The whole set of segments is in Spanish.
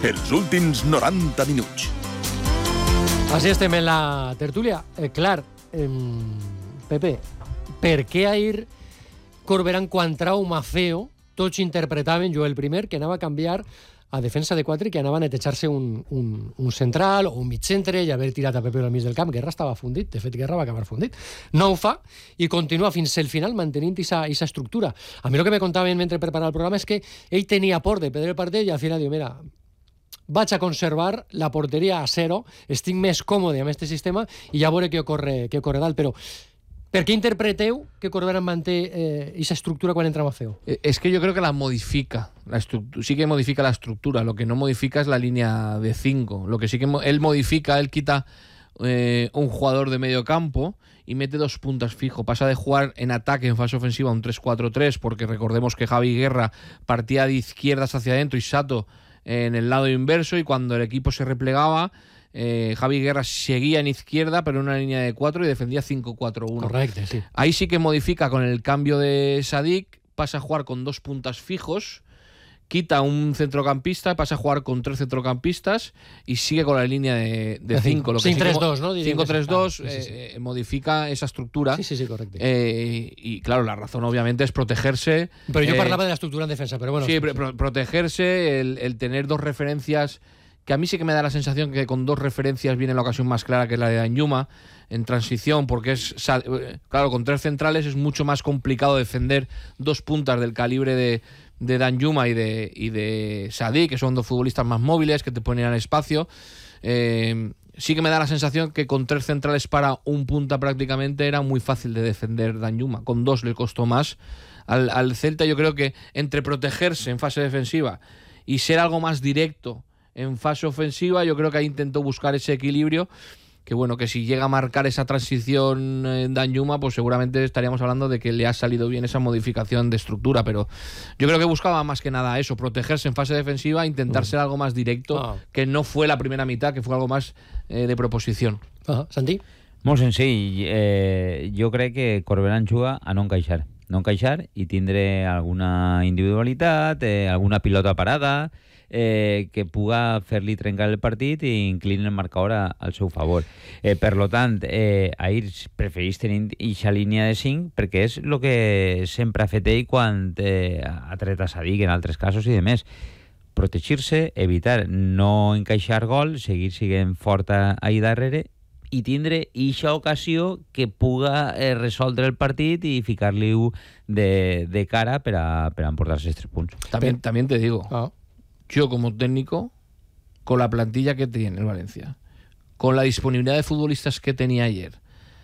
els últims 90 minuts. Així estem en la tertúlia. Clar, Pepe, per què ahir Corberán quan trau Mafeo tots interpretaven, jo el primer, que anava a canviar a defensa de 4 i que anava a netejar-se un central o un mig centre i haver tirat a Pepe al mig del camp. Guerra estava fundit, de fet Guerra va acabar fundit. No ho fa i continua fins al final mantenint aquesta estructura. A mi el que me contaven mentre preparava el programa és que ell tenia por de perdre el partit i al final diu, mira, vaig a conservar la porteria a 0, estic més còmode amb aquest sistema i ja veuré què ocorre dalt, però ¿per qué interpreteu que Corberán manté esa estructura cuando entra Mafeo? Es que yo creo que la modifica. Sí que modifica la estructura. Lo que no modifica es la línea de 5. Lo que sí que él modifica, él quita un jugador de medio campo y mete 2 puntas fijo. Pasa de jugar en ataque, en fase ofensiva, un 3-4-3, porque recordemos que Javi Guerra partía de izquierdas hacia adentro y Sato en el lado inverso, y cuando el equipo se replegaba, Javi Guerra seguía en izquierda, pero en una línea de 4 y defendía 5-4-1. Correcto, sí. Ahí sí que modifica con el cambio de Sadik, pasa a jugar con 2 puntas fijos, quita un centrocampista, pasa a jugar con 3 centrocampistas y sigue con la línea de 5. 5-3-2, ¿no? 5-3-2 modifica esa estructura. Sí, correcto. Y claro, la razón obviamente es protegerse. Pero yo parlaba de la estructura en defensa, pero bueno. Sí, protegerse, el tener 2 referencias, que a mí sí que me da la sensación que con 2 referencias viene la ocasión más clara, que es la de Danjuma, en transición, porque claro, con 3 centrales es mucho más complicado defender 2 puntas del calibre de Danjuma y de Sadik, que son 2 futbolistas más móviles, que te ponen al espacio. Sí que me da la sensación que con 3 centrales para un punta prácticamente era muy fácil de defender Danjuma. Con 2 le costó más. Al Celta yo creo que entre protegerse en fase defensiva y ser algo más directo en fase ofensiva, yo creo que ahí intentó buscar ese equilibrio, que bueno, que si llega a marcar esa transición en Danjuma, pues seguramente estaríamos hablando de que le ha salido bien esa modificación de estructura, pero yo creo que buscaba más que nada eso, protegerse en fase defensiva, intentar ser algo más directo, que no fue la primera mitad, que fue algo más de proposición. Santi? Molt senzill. Jo crec que Corberán juga a no encaixar i tindre alguna individualitat, alguna pilota parada, que puga fer-li trencar el partit i inclini el marcador al seu favor. Per lo tant, ahir preferís tenir aquesta línia de 5 perquè és el que sempre ha fet ell quan ha tret a Sadik en altres casos i demés. Protegir-se, evitar no encaixar gol, seguir sent fort ahí darrere i tindre aquesta ocasió que puga resoldre el partit i ficar-li de cara per a emportar-se els 3 punts. También te digo, yo como técnico, con la plantilla que tiene el Valencia, con la disponibilidad de futbolistas que tenía ayer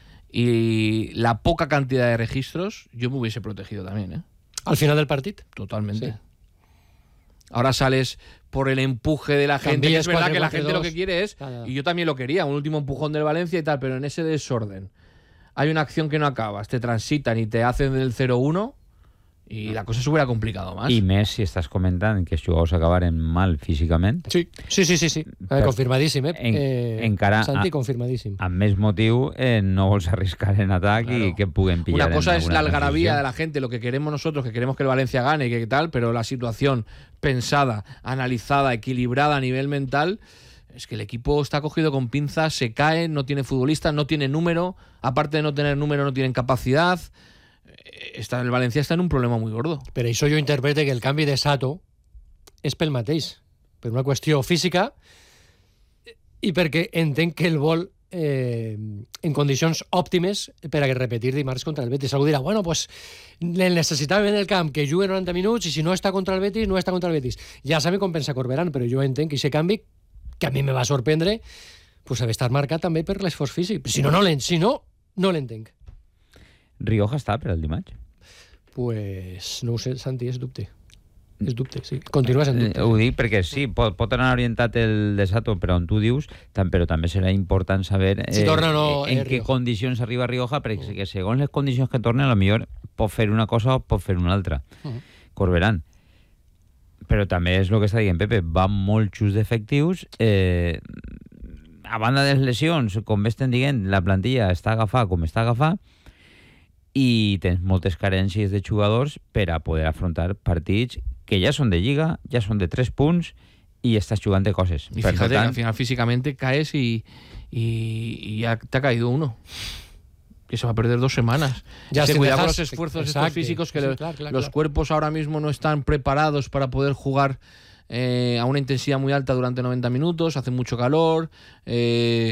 y la poca cantidad de registros, yo me hubiese protegido también. ¿Al final del partido? Totalmente. Sí. Ahora sales por el empuje de la gente, que es verdad 4, que la gente 2. lo que quiere es, y yo también lo quería, un último empujón del Valencia y tal, pero en ese desorden hay una acción que no acabas, te transitan y te hacen del 0-1 i la cosa s'hubiera complicat més. I més si estàs comentant que els jugadors acabaren mal físicament. Sí. Confirmadíssim, encara Santi, confirmadíssim. Amb més motiu, no vols arriscar en atac i que puguen pillar. Una cosa es la algarabía de la gente, lo que queremos nosotros, que queremos que el Valencia gane, que tal, pero la situación pensada, analizada, equilibrada a nivel mental, es que el equipo está cogido con pinzas, se cae, no tiene futbolistas, no tiene número, aparte de no tener número, no tienen capacidad. El Valencia està en un problema molt gordo. Per això jo interprete que el canvi de Sato és pel mateix, per una qüestió física i perquè entenc que el vol en condicions òptimes per a repetir dimarts contra el Betis. Algú dirà, bueno, pues el necessitàvem en el camp, que jugui 90 minuts i si no està contra el Betis, no està contra el Betis. Ja sabem com pensa Corberán, però jo entenc que aquest canvi, que a mi me va sorprendre, pues ha d'estar marcat també per l'esforç físic. Si no l'entenc. Rioja està per al dimarts? Pues no ho sé, Santi, és dubte. És dubte, sí. Continua sent dubte. Ho dic perquè sí, pot anar orientat el de Sato per on tu dius, però també serà important saber si torna o no, en què condicions arriba Rioja, perquè segons les condicions que torna, potser pot fer una cosa o pot fer una altra. Corberán. Però també és el que està dient Pepe, va molt just d'efectius, a banda de les lesions, com bé estem dient, la plantilla està agafada com està agafada, i tens moltes carències de jugadors per a poder afrontar partits que ja són de Lliga, ja són de 3 punts i estàs jugant de coses. Y fíjate que al final físicamente caes y ya te ha caído uno. Que se va a perder 2 semanas. Ya se si cuidado con dejas- los esfuerzos exacto, estos físicos que sí, los claro. cuerpos ahora mismo no están preparados para poder jugar a una intensidad muy alta durante 90 minutos, hace mucho calor, y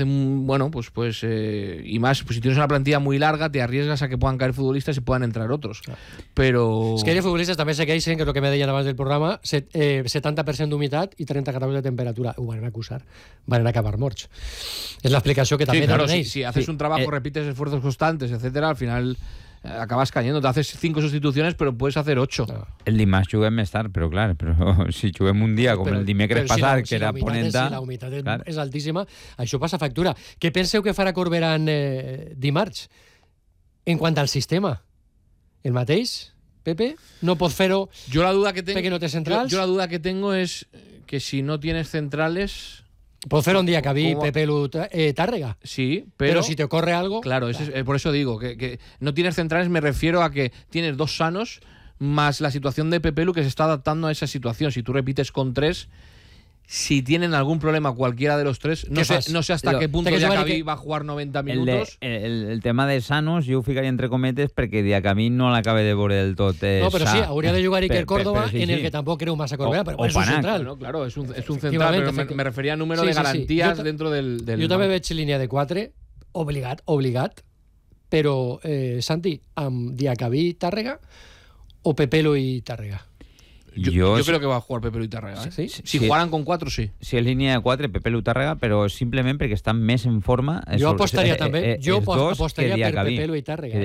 más, pues si tienes una plantilla muy larga te arriesgas a que puedan caer futbolistas y puedan entrar otros. Pero... És que hi ha futbolistes també se queixen, que és el que me deien abans del programa, 70% d'humitat i 30 graus de temperatura. Ho van acusar, van acabar morts. És l'explicació que també Sí, claro, donen ells. si haces un trabajo, repites esfuerzos constantes, etcétera, al final acabas cayendo. Te haces 5 sustituciones, pero puedes hacer 8. El dimarts juguem més tard, però clar, si juguem un dia com el dimecres passat, que era ponenta... Si la humitat és altíssima, això passa factura. Què penseu que farà Corberán dimarts? En quant al sistema, el mateix, Pepe? No pot fer-ho perquè no té centrals? Yo la duda que tengo es que si no tienes centrales... Pot fer un dia que vi Pepe Tàrrega. Sí, pero si te ocurre algo... Claro, por eso digo que no tienes centrales, me refiero a que tienes 2 sanos más la situación de Pepe Lu, que se está adaptando a esa situación. Si tú repites con 3, si tienen algún problema cualquiera de los 3, no sé hasta qué punto Diacabí va a jugar 90 minutos. El tema de sanos, jo ho ficaria entre cometes perquè Diacabí no l'acaba de veure del tot no, però sí, hauria de jugar Iker Córdoba, en el que tampoc creu massa Corberán, però és un central. No, claro, es un central, pero me refería a número de garantías dentro del... Jo també veig línia de 4, obligat, però Santi, amb Diacabí Tàrrega o Pepelu i Tàrrega? Yo creo que va a jugar Pepe Lu y Tàrrega. ¿eh? Si jugaran con 4, sí. Si és línia de 4, Pepe Lu Tàrrega, però simplement perquè estan més en forma. Jo apostaria també. Jo apostaria per Pepe Lu i Tàrrega.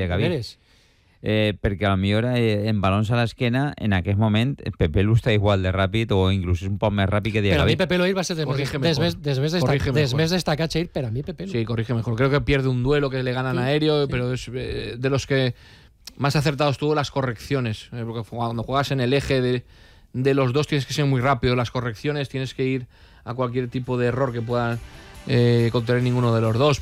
Perquè potser en balons a l'esquena, en aquest moment, Pepe Lu està igual de ràpid o inclús un poc més ràpid que Diacabí. Per a mi Pepe Lu va ser dels més destacats ahir, per a mi Pepe Lu. Sí, corrige mejor. Creo que pierde un duelo que le ganan aéreo, pero es de los que más acertados tuvo las correcciones, porque cuando juegas en el eje de los dos tienes que ser muy rápido, las correcciones tienes que ir a cualquier tipo de error que puedan contener ninguno de los dos.